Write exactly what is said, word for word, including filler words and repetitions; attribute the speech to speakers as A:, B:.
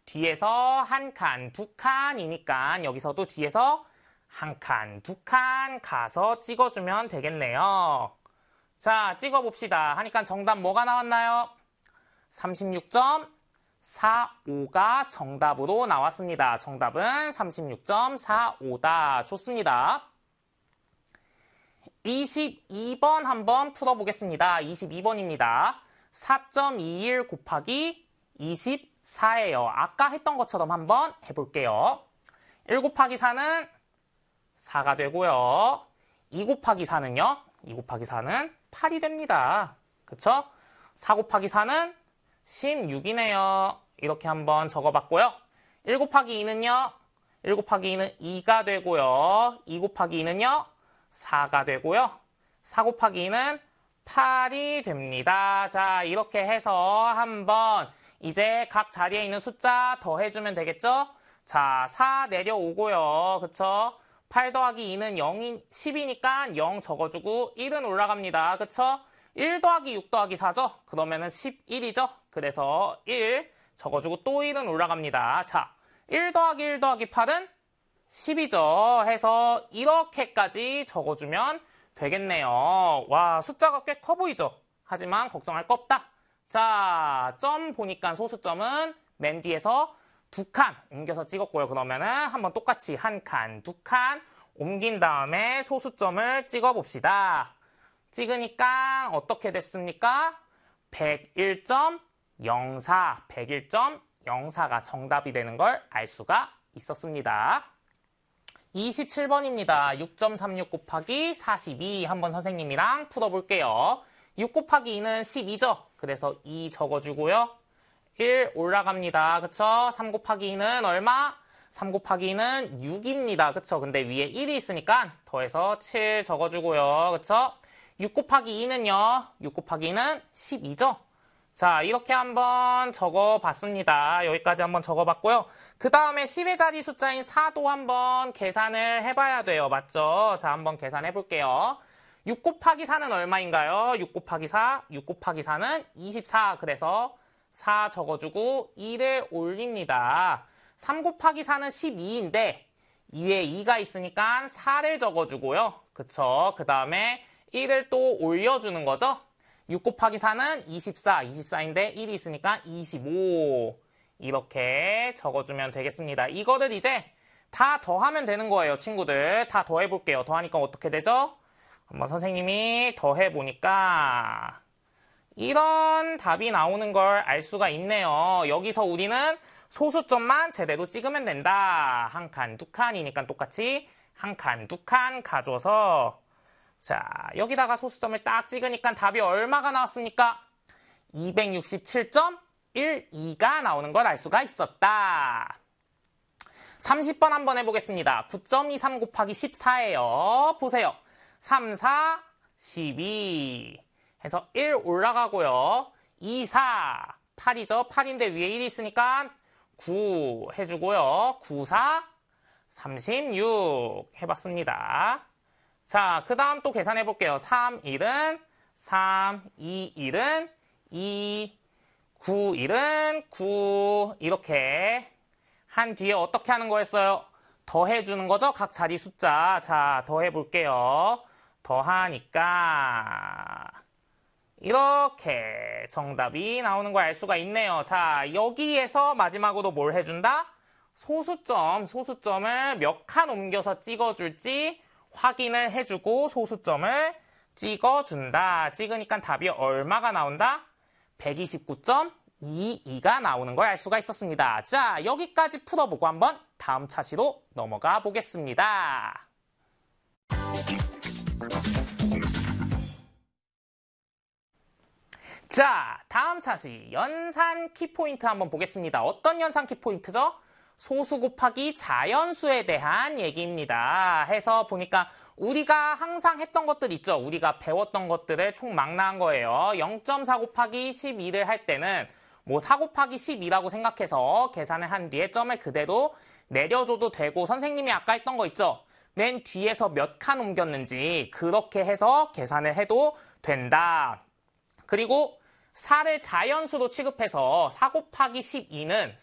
A: 뒤에서 한 칸, 두 칸이니까 여기서도 뒤에서 한 칸, 두 칸 가서 찍어주면 되겠네요. 자, 찍어봅시다. 하니까 정답 뭐가 나왔나요? 삼십육 점 사오가 정답으로 나왔습니다. 정답은 삼십육 점 사오다. 좋습니다. 이십이 번 한번 풀어보겠습니다. 이십이 번입니다. 사 점 이일 곱하기 이십사예요. 아까 했던 것처럼 한번 해볼게요. 일 곱하기 사는 사가 되고요. 이 곱하기 사는요? 이 곱하기 사는 팔이 됩니다. 그쵸? 사 곱하기 사는 십육이네요. 이렇게 한번 적어봤고요. 일 곱하기 이는요? 일 곱하기 이는 이가 되고요. 이 곱하기 이는요? 사가 되고요. 사 곱하기 이는 팔이 됩니다. 자, 이렇게 해서 한번 이제 각 자리에 있는 숫자 더해주면 되겠죠? 자, 사 내려오고요. 그쵸? 팔 더하기 이는 영이, 십이니까 영 적어주고 일은 올라갑니다. 그쵸? 일 더하기 육 더하기 사죠? 그러면은 십일이죠? 그래서 일 적어주고 또 일은 올라갑니다. 자, 일 더하기 일 더하기 팔은 십이죠. 해서 이렇게까지 적어주면 되겠네요. 와, 숫자가 꽤 커 보이죠? 하지만 걱정할 거 없다. 자, 점 보니까 소수점은 맨 뒤에서 두 칸 옮겨서 찍었고요. 그러면은 한번 똑같이 한 칸, 두 칸 옮긴 다음에 소수점을 찍어봅시다. 찍으니까 어떻게 됐습니까? 백일 점 영사, 백일 점 영사가 정답이 되는 걸 알 수가 있었습니다. 이십칠 번입니다. 육 점 삼육 곱하기 사십이 한번 선생님이랑 풀어볼게요. 육 곱하기 이는 십이죠? 그래서 이 적어주고요. 일 올라갑니다. 그쵸? 삼 곱하기 이는 얼마? 삼 곱하기 이는 육입니다. 그쵸? 근데 위에 일이 있으니까 더해서 칠 적어주고요. 그쵸? 육 곱하기 이는요? 육 곱하기 이는 십이죠? 자, 이렇게 한번 적어봤습니다. 여기까지 한번 적어봤고요. 그 다음에 십의 자리 숫자인 사도 한번 계산을 해봐야 돼요. 맞죠? 자, 한번 계산해볼게요. 육 곱하기 사는 얼마인가요? 육 곱하기 사, 육 곱하기 사는 이십사. 그래서 사 적어주고 이를 올립니다. 삼 곱하기 사는 십이인데 이에 이가 있으니까 사를 적어주고요. 그쵸? 그 다음에 일을 또 올려주는 거죠. 육 곱하기 사는 이십사, 이십사인데 일이 있으니까 이십오. 이렇게 적어주면 되겠습니다. 이거를 이제 다 더하면 되는 거예요, 친구들. 다 더해볼게요. 더하니까 어떻게 되죠? 한번 선생님이 더해보니까 이런 답이 나오는 걸 알 수가 있네요. 여기서 우리는 소수점만 제대로 찍으면 된다. 한 칸, 두 칸이니까 똑같이 한 칸, 두 칸 가져서 자, 여기다가 소수점을 딱 찍으니까 답이 얼마가 나왔습니까? 이백육십칠 점 일이가 나오는 걸 알 수가 있었다. 삼십 번 한번 해보겠습니다. 구 점 이삼 곱하기 십사예요. 보세요. 삼, 사, 십이 해서 일 올라가고요. 이, 사, 팔이죠. 팔인데 위에 일이 있으니까 구 해주고요. 구, 사, 삼십육 해봤습니다. 자, 그 다음 또 계산해 볼게요. 삼, 일은 삼, 이, 일은 이, 구, 일은 구 이렇게 한 뒤에 어떻게 하는 거였어요? 더해주는 거죠? 각 자리 숫자. 자, 더해 볼게요. 더하니까 이렇게 정답이 나오는 걸 알 수가 있네요. 자, 여기에서 마지막으로 뭘 해준다? 소수점, 소수점을 몇 칸 옮겨서 찍어줄지 확인을 해주고 소수점을 찍어준다. 찍으니까 답이 얼마가 나온다? 백이십구 점 이이가 나오는 걸 알 수가 있었습니다. 자, 여기까지 풀어보고 한번 다음 차시로 넘어가 보겠습니다. 자, 다음 차시 연산 키포인트 한번 보겠습니다. 어떤 연산 키포인트죠? 소수 곱하기 자연수에 대한 얘기입니다. 해서 보니까 우리가 항상 했던 것들 있죠. 우리가 배웠던 것들을 총 망라한 거예요. 영 점 사 곱하기 십이를 할 때는 뭐 사 곱하기 십이라고 생각해서 계산을 한 뒤에 점을 그대로 내려줘도 되고 선생님이 아까 했던 거 있죠. 맨 뒤에서 몇 칸 옮겼는지 그렇게 해서 계산을 해도 된다. 그리고 사를 자연수로 취급해서 사 곱하기 십이는